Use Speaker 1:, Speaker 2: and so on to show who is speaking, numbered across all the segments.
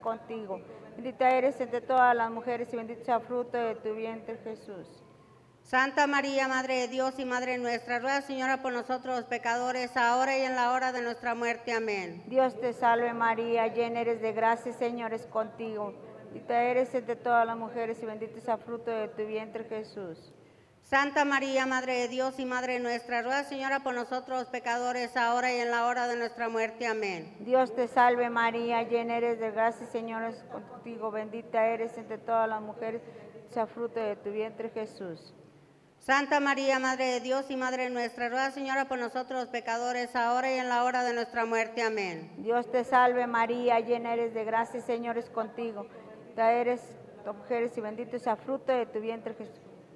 Speaker 1: contigo. Bendita eres entre todas las mujeres y bendito sea el fruto de tu vientre, Jesús.
Speaker 2: Santa María, Madre de Dios y Madre nuestra, ruega, Señora, por nosotros los pecadores, ahora y en la hora de nuestra muerte. Amén.
Speaker 1: Dios te salve María, llena eres de gracia, el Señor es contigo. Bendita eres entre todas las mujeres y bendito sea el fruto de tu vientre, Jesús.
Speaker 2: Santa María, Madre de Dios y Madre nuestra, ruega, Señora, por nosotros los pecadores, ahora y en la hora de nuestra muerte. Amén.
Speaker 1: Dios te salve María, llena eres de gracia, el Señor es contigo. Bendita eres entre todas las mujeres, sea fruto de tu vientre, Jesús.
Speaker 2: Santa María, Madre de Dios y Madre nuestra, ruega, Señora, por nosotros los pecadores, ahora y en la hora de nuestra muerte. Amén.
Speaker 1: Dios te salve María, llena eres de gracia, el Señor es contigo. Bendita eres entre mujeres y bendito sea el fruto de tu vientre, Jesús.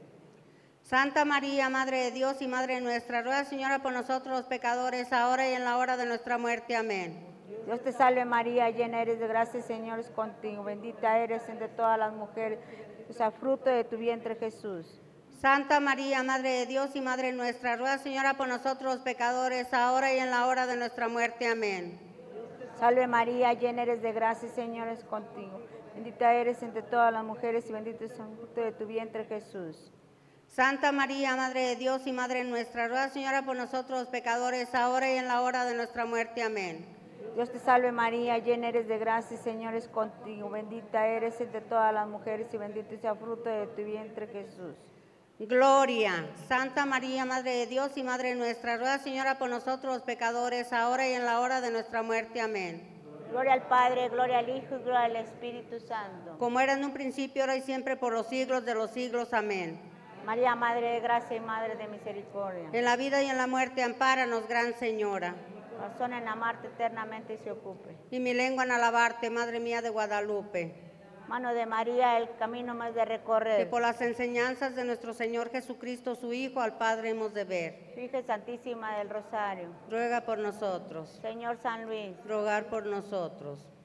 Speaker 2: Santa María, Madre de Dios y Madre nuestra, ruega, Señora, por nosotros los pecadores, ahora y en la hora de nuestra muerte. Amén.
Speaker 1: Dios te salve María, llena eres de gracia, el Señor es contigo. Bendita eres entre todas las mujeres, bendito sea el fruto de tu vientre, Jesús.
Speaker 2: Santa María, Madre de Dios y Madre nuestra, ruega, Señora, por nosotros los pecadores, ahora y en la hora de nuestra muerte. Amén.
Speaker 1: Salve María, llena eres de gracia, el Señor es contigo. Bendita eres entre todas las mujeres y bendito es el fruto de tu vientre, Jesús.
Speaker 2: Santa María, Madre de Dios y Madre nuestra, ruega, Señora, por nosotros los pecadores, ahora y en la hora de nuestra muerte. Amén.
Speaker 1: Dios te salve María, llena eres de gracia, el Señor es contigo. Bendita eres entre todas las mujeres y bendito sea el fruto de tu vientre, Jesús.
Speaker 2: Gloria. Santa María, Madre de Dios y Madre nuestra, ruega, Señora, por nosotros los pecadores, ahora y en la hora de nuestra muerte. Amén.
Speaker 1: Gloria al Padre, gloria al Hijo y gloria al Espíritu Santo.
Speaker 2: Como era en un principio, ahora y siempre, por los siglos de los siglos. Amén.
Speaker 1: María, Madre de gracia y Madre de misericordia.
Speaker 2: En la vida y en la muerte, ampáranos, Gran Señora.
Speaker 1: Razón en amarte eternamente y se ocupe.
Speaker 2: Y mi lengua en alabarte, Madre mía de Guadalupe.
Speaker 1: Mano de María, el camino más de
Speaker 2: Que
Speaker 1: recorrer.
Speaker 2: por las enseñanzas de nuestro Señor Jesucristo, su Hijo, al Padre hemos de ver.
Speaker 1: Virgen Santísima del Rosario.
Speaker 2: Ruega por nosotros.
Speaker 1: Señor San Luis.
Speaker 2: Rogar por nosotros.